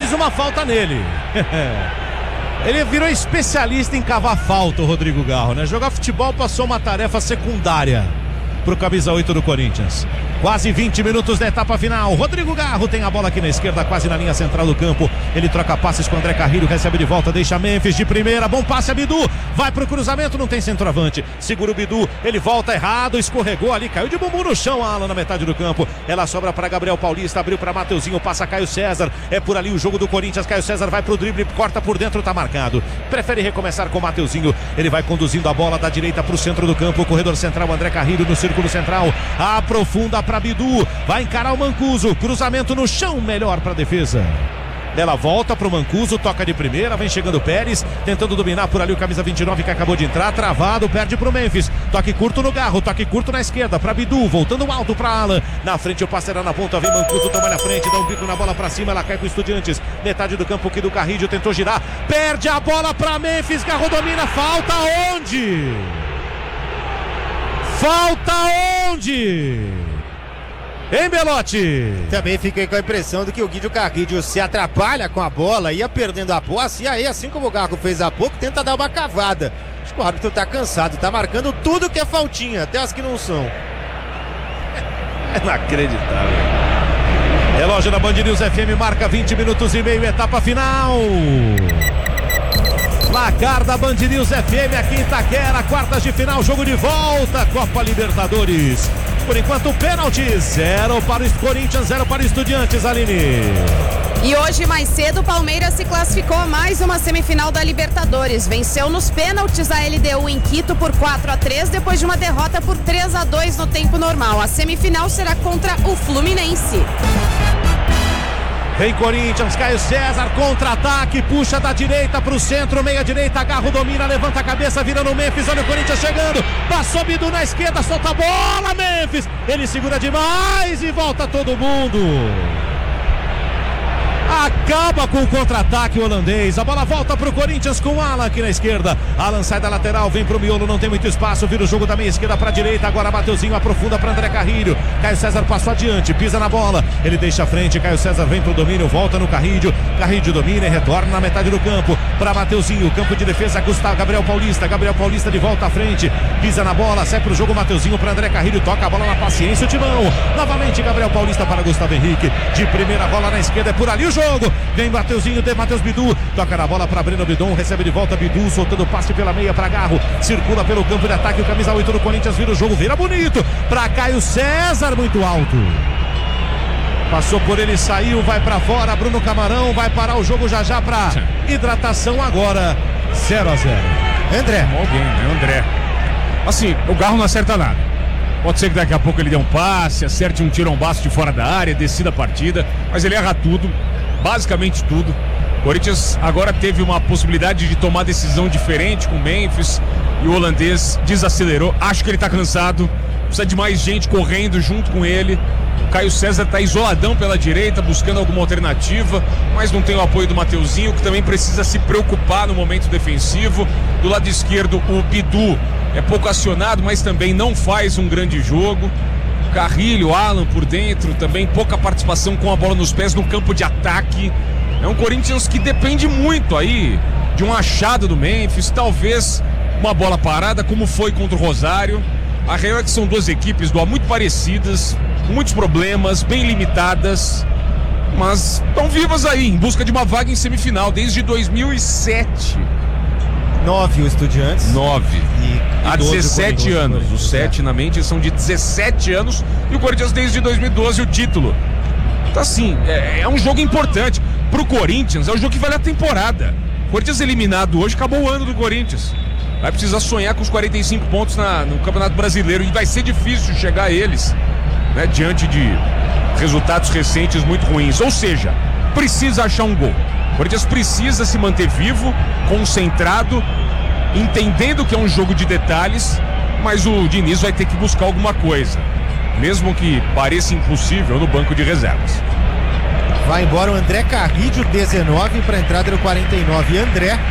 Memphis, uma falta nele. Ele virou especialista em cavar falta, o Rodrigo Garro, né? Jogar futebol passou uma tarefa secundária pro camisa 8 do Corinthians. Quase 20 minutos da etapa final. Rodrigo Garro tem a bola aqui na esquerda, quase na linha central do campo. Ele troca passes com o André Carrilho, recebe de volta, deixa Memphis de primeira. Bom passe a Bidu, vai pro cruzamento, não tem centroavante. Segura o Bidu, ele volta errado, escorregou ali, caiu de bumbum no chão, a Alan na metade do campo. Ela sobra para Gabriel Paulista, abriu para Mateuzinho, passa Caio César. É por ali o jogo do Corinthians. Caio César vai pro drible, corta por dentro, tá marcado. Prefere recomeçar com Mateuzinho. Ele vai conduzindo a bola da direita pro centro do campo. O corredor central, André Carrilho no círculo central. Aprofunda para Bidu, vai encarar o Mancuso, cruzamento no chão, melhor para a defesa. Ela volta pro Mancuso, toca de primeira, vem chegando o Pérez, tentando dominar por ali o camisa 29 que acabou de entrar, travado, perde pro Memphis. Toque curto no Garro, toque curto na esquerda para Bidu, voltando alto para Alan. Na frente o passe era na ponta, vem Mancuso, toma na frente, dá um bico na bola para cima, ela cai com o Estudiantes. Metade do campo aqui do Carrilho, tentou girar, perde a bola para Memphis, Garro domina, falta onde? Falta onde? Hein, Belotti? Também fiquei com a impressão de que o Guido Carrilho se atrapalha com a bola, ia perdendo a posse, e aí, assim como o Garro fez há pouco, tenta dar uma cavada. Acho que o árbitro tá cansado, tá marcando tudo que é faltinha, até as que não são. É inacreditável. Relógio da Band News FM marca 20 minutos e meio, etapa final. Placar da Band News FM aqui em Itaquera, quartas de final, jogo de volta, Copa Libertadores. Por enquanto, pênalti, 0 para o Corinthians, 0 para o Estudiantes, Aline. E hoje, mais cedo, o Palmeiras se classificou a mais uma semifinal da Libertadores. Venceu nos pênaltis a LDU em Quito por 4-3, depois de uma derrota por 3-2 no tempo normal. A semifinal será contra o Fluminense. Vem Corinthians, Caio César, contra-ataque, puxa da direita para o centro, meia-direita, Garro domina, levanta a cabeça, vira no Memphis, olha o Corinthians chegando, passou Bidu na esquerda, solta a bola, Memphis, ele segura demais e volta todo mundo. Acaba com o contra-ataque holandês. A bola volta pro Corinthians com o Alan aqui na esquerda. Alan sai da lateral, vem pro miolo, não tem muito espaço. Vira o jogo da meia esquerda pra direita. Agora Mateuzinho aprofunda pra André Carrilho. Caio César passou adiante, pisa na bola. Ele deixa a frente. Caio César vem pro domínio, volta no Carrilho. Carrilho domina e retorna na metade do campo pra Mateuzinho. Campo de defesa, Gustavo, Gabriel Paulista. Gabriel Paulista de volta à frente. Pisa na bola, sai pro jogo Mateuzinho pra André Carrilho. Toca a bola na paciência, o Timão. Novamente Gabriel Paulista para Gustavo Henrique. De primeira bola na esquerda, é por ali o jogo. Vem Mateuzinho, tem Matheus Bidu, toca na bola para Breno Bidon, recebe de volta Bidu, soltando o passe pela meia para Garro, circula pelo campo de ataque, o camisa 8 do Corinthians vira o jogo, vira bonito, para Caio César, muito alto. Passou por ele, saiu, vai para fora, Bruno Camarão vai parar o jogo já para hidratação agora, 0-0. André. Alguém, né, André? Assim, o Garro não acerta nada. Pode ser que daqui a pouco ele dê um passe, acerte um tirombaço de fora da área, decida a partida, mas ele erra tudo. Basicamente tudo. O Corinthians agora teve uma possibilidade de tomar decisão diferente com o Memphis e o holandês desacelerou. Acho que ele tá cansado, precisa de mais gente correndo junto com ele. O Caio César tá isoladão pela direita, buscando alguma alternativa, mas não tem o apoio do Mateuzinho, que também precisa se preocupar no momento defensivo. Do lado esquerdo, o Bidu é pouco acionado, mas também não faz um grande jogo. Carrilho, Alan por dentro, também pouca participação com a bola nos pés no campo de ataque. É um Corinthians que depende muito aí de um achado do Memphis, talvez uma bola parada, como foi contra o Rosário. A real é que são duas equipes muito parecidas, com muitos problemas, bem limitadas, mas estão vivas aí, em busca de uma vaga em semifinal, desde 2007. 9 o Estudiantes. 9. Há 17 anos. Os 7 na mente são de 17 anos. E o Corinthians desde 2012 o título. Então assim, é um jogo importante. Pro Corinthians é um jogo que vale a temporada. O Corinthians eliminado hoje, acabou o ano do Corinthians. Vai precisar sonhar com os 45 pontos no Campeonato Brasileiro. E vai ser difícil chegar a eles, né, diante de resultados recentes muito ruins. Ou seja, precisa achar um gol. O Corinthians precisa se manter vivo, concentrado, entendendo que é um jogo de detalhes, mas o Diniz vai ter que buscar alguma coisa, mesmo que pareça impossível no banco de reservas. Vai embora o André Carrilho, 19, para a entrada do 49 André.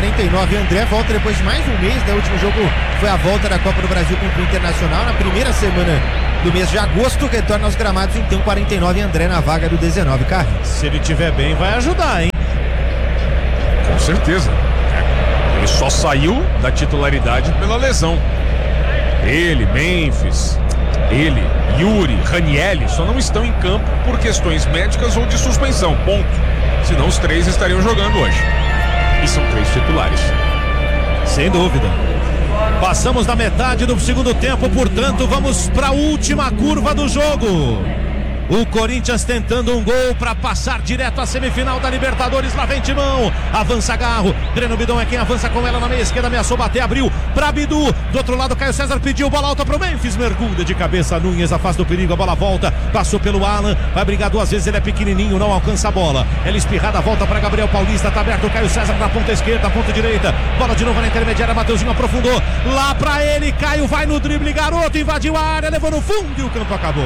49 André volta depois de mais um mês, né? O último jogo foi a volta da Copa do Brasil contra o Internacional na primeira semana do mês de agosto, retorna aos gramados, então 49 André na vaga do 19 Carrilho. Se ele tiver bem, vai ajudar, hein? certeza. Ele só saiu da titularidade pela lesão. Ele, Memphis, Yuri, Ranieri só não estão em campo por questões médicas ou de suspensão, ponto. Senão os 3 estariam jogando hoje. E são 3 titulares. Sem dúvida. Passamos da metade do segundo tempo, portanto vamos para a última curva do jogo. O Corinthians tentando um gol para passar direto à semifinal da Libertadores. Lá vem Timão, avança Garro, Breno Bidon é quem avança com ela na meia esquerda, ameaçou bater, abriu para Bidu, do outro lado Caio César pediu, bola alta para o Memphis, mergulha de cabeça, Nunes afasta o perigo, a bola volta, passou pelo Alan, vai brigar 2 vezes, ele é pequenininho, não alcança a bola, ela espirrada, volta para Gabriel Paulista, tá aberto o Caio César na ponta esquerda, ponta direita, bola de novo na intermediária, Mateuzinho aprofundou, lá para ele, Caio vai no drible, garoto, invadiu a área, levou no fundo e o campo acabou.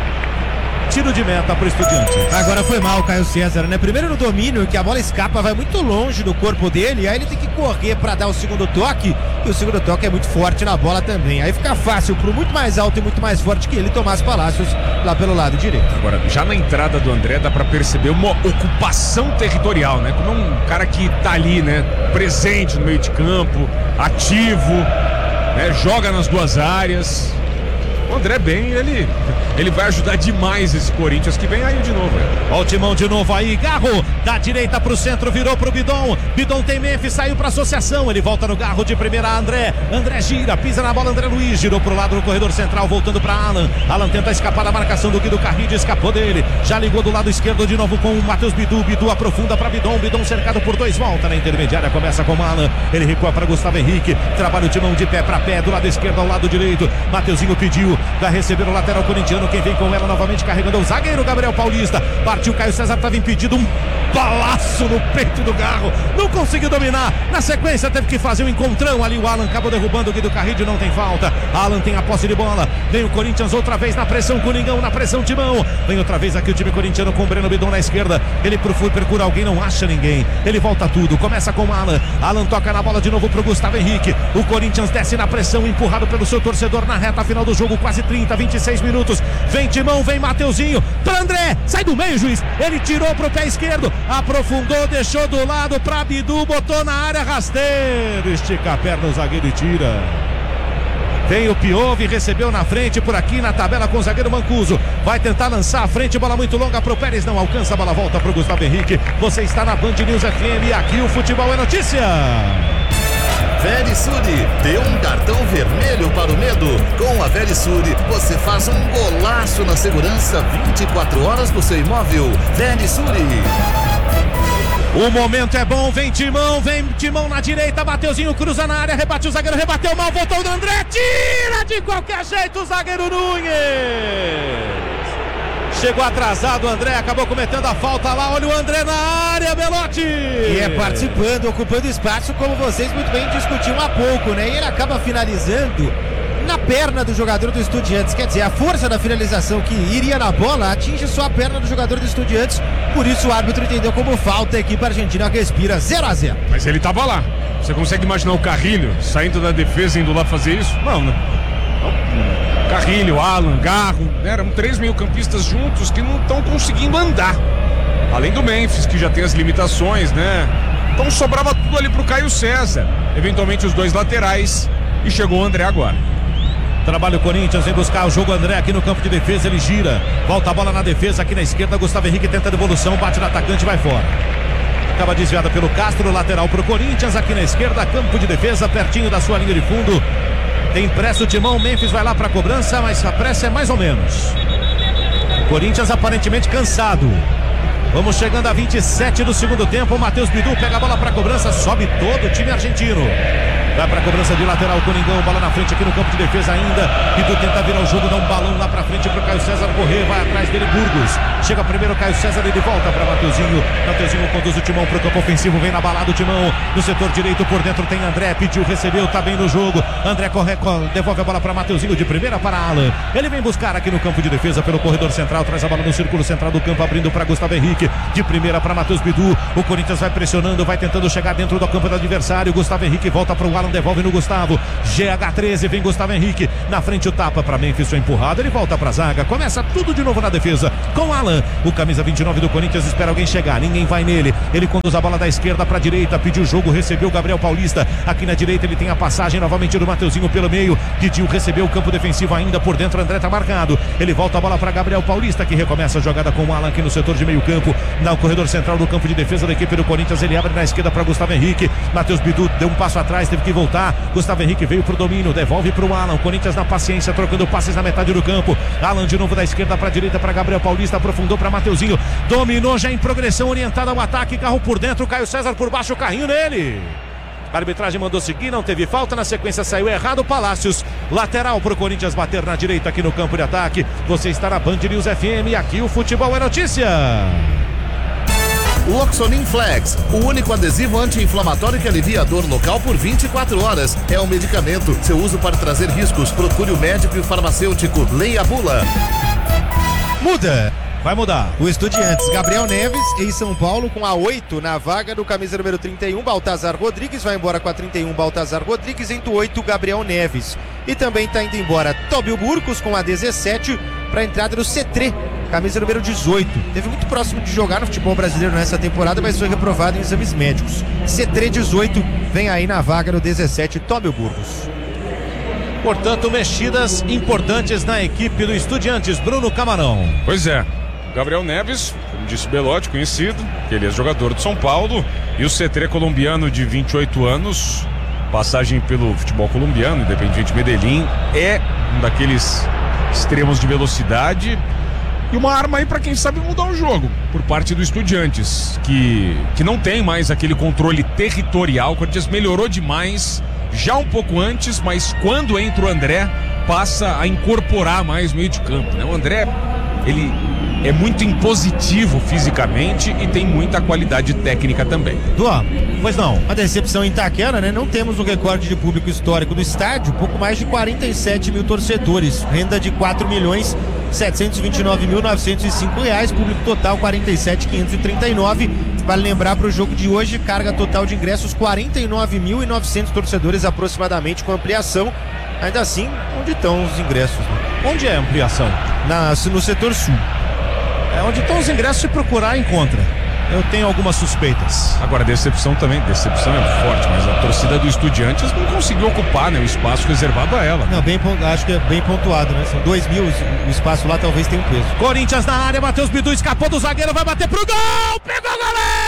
Tiro de meta para o Estudiantes. Agora foi mal o Caio César, né? Primeiro no domínio, que a bola escapa, vai muito longe do corpo dele, aí ele tem que correr para dar o segundo toque, e o segundo toque é muito forte na bola também. Aí fica fácil pro muito mais alto e muito mais forte que ele, Tomás Palacios, lá pelo lado direito. Agora, já na entrada do André dá para perceber uma ocupação territorial, né? Como um cara que tá ali, né? Presente no meio de campo, ativo, né? Joga nas 2 áreas. O André bem, ele vai ajudar demais esse Corinthians que vem aí de novo. Olha o Timão de novo aí, Garro, da direita pro centro, virou pro Bidon, Bidon tem Memphis, saiu pra associação, ele volta no Garro de primeira, André gira, pisa na bola, André Luiz, girou pro lado no corredor central, voltando pra Alan tenta escapar da marcação do Guido Carride, escapou dele, já ligou do lado esquerdo de novo com o Matheus Bidu aprofunda pra Bidon cercado por 2, volta na intermediária, começa com Alan, ele recua pra Gustavo Henrique, trabalha o Timão de pé pra pé, do lado esquerdo ao lado direito, Mateuzinho pediu, vai receber o lateral corintiano, quem vem com ela novamente carregando o zagueiro Gabriel Paulista, partiu Caio César, estava impedido, um balaço no peito do Garro, não conseguiu dominar, na sequência teve que fazer um encontrão ali, o Alan acabou derrubando o Guido Carride, não tem falta, Alan tem a posse de bola, vem o Corinthians outra vez na pressão, Coringão na pressão, Timão, vem outra vez aqui o time corintiano com o Breno Bidon na esquerda, ele procura alguém, não acha ninguém, ele volta tudo, começa com Alan toca na bola de novo pro Gustavo Henrique, o Corinthians desce na pressão, empurrado pelo seu torcedor na reta final do jogo, quase 26 minutos, vem Timão, vem Mateuzinho, para André, sai do meio, juiz, ele tirou pro pé esquerdo, aprofundou, deixou do lado pra Bidu, botou na área, rasteiro, estica a perna o zagueiro e tira. Vem o Piove, recebeu na frente por aqui na tabela com o zagueiro Mancuso, vai tentar lançar a frente, bola muito longa pro Pérez, não alcança, a bola volta pro Gustavo Henrique, você está na Band News FM e aqui o futebol é notícia. Verisure, dê um cartão vermelho para o medo. Com a Verisure, você faz um golaço na segurança 24 horas do seu imóvel. Verisure. O momento é bom, vem Timão na direita, Mateuzinho cruza na área, rebate o zagueiro, rebateu mal, voltou do André, tira de qualquer jeito o zagueiro Nunes. Chegou atrasado o André, acabou cometendo a falta lá, olha o André na área, Belotti! E é participando, ocupando espaço, como vocês muito bem discutiam há pouco, né? E ele acaba finalizando na perna do jogador do Estudiantes, quer dizer, a força da finalização que iria na bola atinge só a perna do jogador do Estudiantes, por isso o árbitro entendeu como falta, a equipe argentina respira 0-0. Mas ele tava lá, você consegue imaginar o Carrilho saindo da defesa e indo lá fazer isso? Não, né? Carrilho, Alan, Garro, eram 3 meio-campistas juntos que não estão conseguindo andar. Além do Memphis, que já tem as limitações, né? Então sobrava tudo ali pro Caio César. Eventualmente os 2 laterais. E chegou o André agora. Trabalha o Corinthians, vem buscar o jogo André aqui no campo de defesa, ele gira. Volta a bola na defesa aqui na esquerda, Gustavo Henrique tenta a devolução, bate no atacante, vai fora. Acaba desviada pelo Castro, lateral pro Corinthians, aqui na esquerda, campo de defesa, pertinho da sua linha de fundo. Tem pressa o Timão, Memphis vai lá pra cobrança, mas a pressa é mais ou menos. Corinthians aparentemente cansado. Vamos chegando a 27 do segundo tempo, o Matheus Bidu pega a bola pra cobrança, sobe todo o time argentino. Vai pra cobrança de lateral, Coringão, bola na frente aqui no campo de defesa ainda. Bidu tenta virar o jogo, dá um balão lá pra frente pro Caio César correr, vai atrás dele Burgos. Chega primeiro o Caio César, ele volta pra Mateuzinho. Mateuzinho conduz o Timão pro campo ofensivo, vem na balada o Timão. No setor direito por dentro tem André, pediu, recebeu, tá bem no jogo. André corre, devolve a bola pra Mateuzinho de primeira para Alan. Ele vem buscar aqui no campo de defesa pelo corredor central, traz a bola no círculo central do campo, abrindo pra Gustavo Henrique. De primeira para Matheus Bidu. O Corinthians vai pressionando, vai tentando chegar dentro do campo do adversário. Gustavo Henrique volta pro Alan. Alan devolve no Gustavo. GH13, vem Gustavo Henrique. Na frente o tapa para Memphis, foi empurrado. Ele volta pra zaga. Começa tudo de novo na defesa com Alan. O camisa 29 do Corinthians espera alguém chegar. Ninguém vai nele. Ele conduz a bola da esquerda pra direita. Pediu o jogo, recebeu o Gabriel Paulista. Aqui na direita ele tem a passagem novamente do Mateuzinho pelo meio. Pediu, recebeu o campo defensivo ainda por dentro. André tá marcado. Ele volta a bola para Gabriel Paulista, que recomeça a jogada com o Alan aqui no setor de meio campo. No corredor central do campo de defesa da equipe do Corinthians. Ele abre na esquerda para Gustavo Henrique. Matheus Bidu deu um passo atrás, teve que voltar. Gustavo Henrique veio pro domínio, devolve pro Alan. O Corinthians na paciência, trocando passes na metade do campo. Alan de novo da esquerda para direita para Gabriel Paulista. Aprofundou para Mateuzinho. Dominou já em progressão orientada ao ataque. Carro por dentro, Caio César por baixo, o carrinho nele. A arbitragem mandou seguir, não teve falta, na sequência saiu errado. Palácios, lateral pro Corinthians bater na direita aqui no campo de ataque. Você está na Band News FM, aqui o futebol é notícia. Loxonin Flex, o único adesivo anti-inflamatório que alivia a dor local por 24 horas. É um medicamento, seu uso para trazer riscos, procure o médico e o farmacêutico. Leia a bula. Muda. Vai mudar. O Estudiantes, Gabriel Neves, em São Paulo, com a 8 na vaga do camisa número 31, Baltazar Rodrigues. Vai embora com a 31, Baltazar Rodrigues. Entre o 8, Gabriel Neves. E também está indo embora Tóbio Burcos com a 17 para a entrada do Cetré, camisa número 18. Teve muito próximo de jogar no futebol brasileiro nessa temporada, mas foi reprovado em exames médicos. Cetré 18 vem aí na vaga do 17, Tóbio Burcos. Portanto, mexidas importantes na equipe do Estudiantes. Bruno Camarão. Pois é. Gabriel Neves, como disse o Belotti, conhecido, que ele é jogador do São Paulo, e o Cetré colombiano de 28 anos, passagem pelo futebol colombiano, Independiente Medellín, é um daqueles extremos de velocidade e uma arma aí para quem sabe mudar o jogo, por parte do Estudiantes, que não tem mais aquele controle territorial. O Corinthians melhorou demais já um pouco antes, mas quando entra o André, passa a incorporar mais meio de campo, né? O André, ele é muito impositivo fisicamente e tem muita qualidade técnica também. Duan, pois não. A decepção em Itaquera, né? Não temos o recorde de público histórico do estádio, pouco mais de 47 mil torcedores, renda de R$4.729.905, público total 47.539. Vale lembrar para o jogo de hoje, carga total de ingressos 49.900 torcedores aproximadamente, com ampliação. Ainda assim, onde estão os ingressos? Né? Onde é a ampliação? No setor sul. É onde estão os ingressos, se procurar, encontra. Eu tenho algumas suspeitas. Agora, decepção é forte, mas a torcida do Estudiantes não conseguiu ocupar, né, o espaço reservado a ela. Não, acho que é bem pontuado, né? São 2.000, o espaço lá talvez tenha um peso. Corinthians na área, Matheus Bidu escapou do zagueiro, vai bater pro gol! Pegou o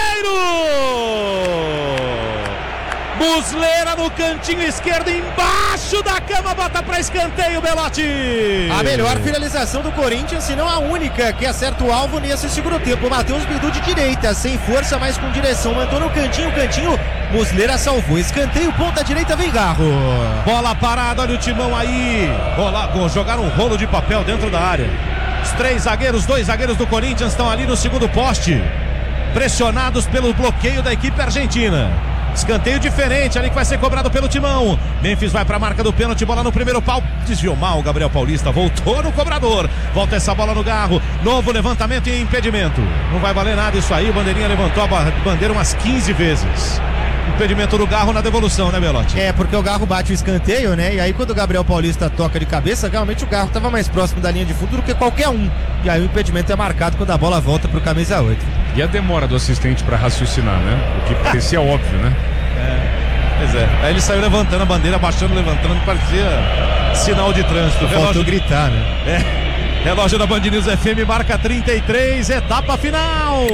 goleiro! Muslera no cantinho esquerdo, embaixo da cama, bota pra escanteio, Belotti. A melhor finalização do Corinthians, se não a única, que acerta o alvo nesse segundo tempo. O Matheus Bidu de direita, sem força, mas com direção. Mandou no cantinho, Muslera salvou. Escanteio, ponta direita, vem Garro. Bola parada, olha o timão aí. Jogaram um rolo de papel dentro da área. Os dois zagueiros do Corinthians estão ali no segundo poste, pressionados pelo bloqueio da equipe argentina. Escanteio diferente ali que vai ser cobrado pelo timão. Memphis vai pra marca do pênalti, bola no primeiro pau. Desviou mal o Gabriel Paulista, voltou no cobrador. Volta essa bola no Garro. Novo levantamento e impedimento. Não vai valer nada isso aí. O bandeirinha levantou a bandeira umas 15 vezes. Impedimento do Garro na devolução, né, Belotti? É, porque o Garro bate o escanteio, né? E aí quando o Gabriel Paulista toca de cabeça, realmente o Garro estava mais próximo da linha de fundo do que qualquer um. E aí o impedimento é marcado quando a bola volta pro camisa 8. E a demora do assistente para raciocinar, né? O que parecia óbvio, né? Pois é. Aí ele saiu levantando a bandeira, abaixando, levantando, parecia sinal de trânsito. Faltou gritar, né? Relógio da Band News FM marca 33, etapa final.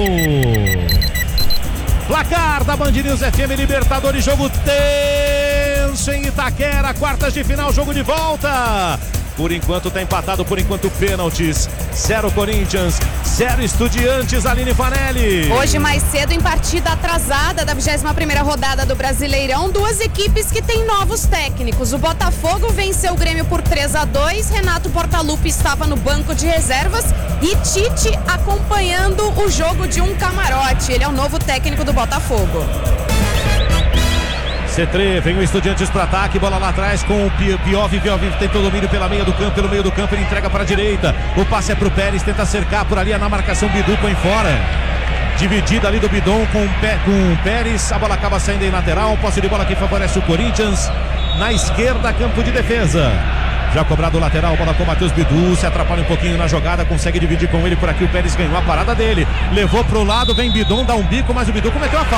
Placar da Band News FM, Libertadores, jogo tenso em Itaquera, quartas de final, jogo de volta. Por enquanto tá empatado, por enquanto pênaltis. 0 Corinthians, 0 Estudiantes, Aline Fanelli. Hoje mais cedo, em partida atrasada da 21ª rodada do Brasileirão, duas equipes que têm novos técnicos. O Botafogo venceu o Grêmio por 3-2, Renato Portaluppi estava no banco de reservas e Tite acompanhando o jogo de um camarote. Ele é o novo técnico do Botafogo. C3, vem o Estudiantes para ataque, bola lá atrás com o Piov tentou domínio pelo meio do campo, ele entrega para a direita, o passe é pro Pérez, tenta cercar por ali, na marcação, Bidu põe fora. Dividida ali do Bidon com o Pérez. A bola acaba saindo em lateral. Posse de bola que favorece o Corinthians. Na esquerda, campo de defesa. Já cobrado o lateral, bola com o Matheus Bidu. Se atrapalha um pouquinho na jogada. Consegue dividir com ele por aqui. O Pérez ganhou a parada dele. Levou pro lado, vem Bidon, dá um bico, mas o Bidu cometeu a falta.